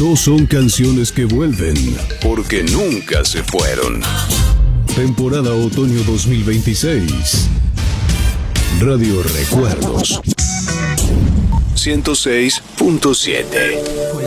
No son canciones que vuelven, porque nunca se fueron. Temporada Otoño 2026. Radio Recuerdos. 106.7.